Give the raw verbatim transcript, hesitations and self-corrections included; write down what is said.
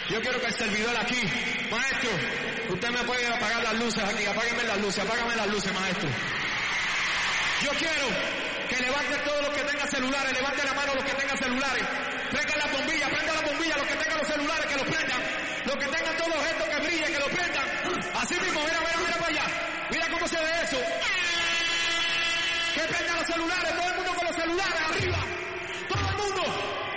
Yo quiero que el servidor aquí, maestro, usted me puede apagar las luces aquí, apágueme las luces, apágame las luces, maestro. Yo quiero que levanten todos los que tengan celulares, levanten la mano los que tengan celulares, traigan las bombillas, prendan las bombillas, los que tengan los celulares que los prendan, los que tengan todos los gestos que brillen, que los prendan. Así mismo, mira, mira, mira para allá, mira cómo se ve eso. Que prendan los celulares, todo el mundo con los celulares, arriba, todo el mundo.